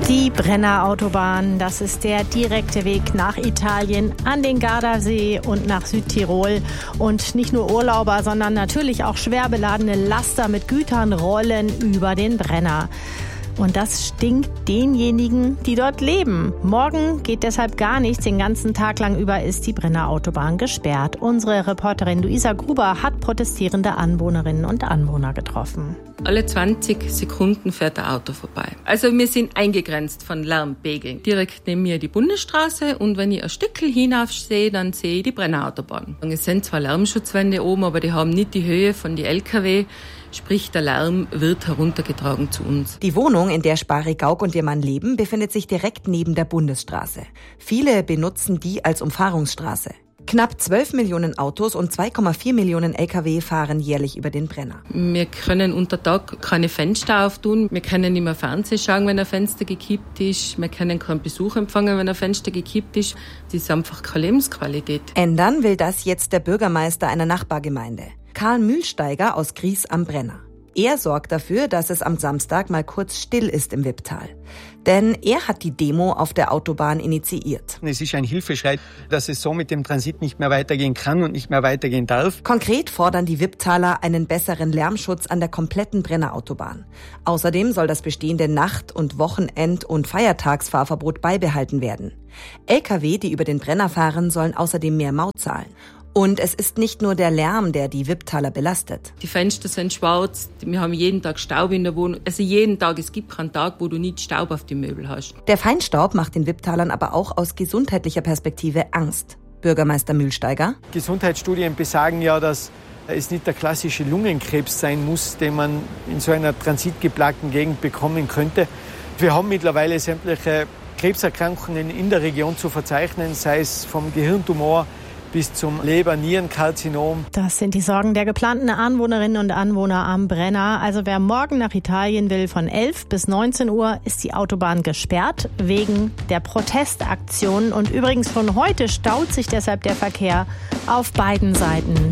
Die Brenner Autobahn, das ist der direkte Weg nach Italien, an den Gardasee und nach Südtirol. Und nicht nur Urlauber, sondern natürlich auch schwer beladene Laster mit Gütern rollen über den Brenner. Und das stinkt denjenigen, die dort leben. Morgen geht deshalb gar nichts. Den ganzen Tag lang über ist die Brenner Autobahn gesperrt. Unsere Reporterin Luisa Gruber hat protestierende Anwohnerinnen und Anwohner getroffen. Alle 20 Sekunden fährt ein Auto vorbei. Also wir sind eingegrenzt von Lärmpegeln. Direkt neben mir die Bundesstraße und wenn ich ein Stückchen hinauf sehe, dann sehe ich die Brenner Autobahn. Es sind zwar Lärmschutzwände oben, aber die haben nicht die Höhe von die LKW. Sprich, der Lärm wird heruntergetragen zu uns. Die Wohnung, in der Spari Gauck und ihr Mann leben, befindet sich direkt neben der Bundesstraße. Viele benutzen die als Umfahrungsstraße. Knapp 12 Millionen Autos und 2,4 Millionen LKW fahren jährlich über den Brenner. Wir können unter Tag keine Fenster auftun. Wir können nicht mehr Fernsehen schauen, wenn ein Fenster gekippt ist. Wir können keinen Besuch empfangen, wenn ein Fenster gekippt ist. Das ist einfach keine Lebensqualität. Ändern will das jetzt der Bürgermeister einer Nachbargemeinde. Karl Mühlsteiger aus Gries am Brenner. Er sorgt dafür, dass es am Samstag mal kurz still ist im Wipptal. Denn er hat die Demo auf der Autobahn initiiert. Es ist ein Hilfeschrei, dass es so mit dem Transit nicht mehr weitergehen kann und nicht mehr weitergehen darf. Konkret fordern die Wipptaler einen besseren Lärmschutz an der kompletten Brennerautobahn. Außerdem soll das bestehende Nacht- und Wochenend- und Feiertagsfahrverbot beibehalten werden. LKW, die über den Brenner fahren, sollen außerdem mehr Maut zahlen. Und es ist nicht nur der Lärm, der die Wipptaler belastet. Die Fenster sind schwarz, wir haben jeden Tag Staub in der Wohnung. Also jeden Tag, es gibt keinen Tag, wo du nicht Staub auf die Möbel hast. Der Feinstaub macht den Wipptalern aber auch aus gesundheitlicher Perspektive Angst. Bürgermeister Mühlsteiger. Gesundheitsstudien besagen ja, dass es nicht der klassische Lungenkrebs sein muss, den man in so einer transitgeplagten Gegend bekommen könnte. Wir haben mittlerweile sämtliche Krebserkrankungen in der Region zu verzeichnen, sei es vom Gehirntumor bis zum Leber-Nierenkarzinom. Das sind die Sorgen der geplanten Anwohnerinnen und Anwohner am Brenner. Also wer morgen nach Italien will, von 11 bis 19 Uhr ist die Autobahn gesperrt wegen der Protestaktionen. Und übrigens von heute staut sich deshalb der Verkehr auf beiden Seiten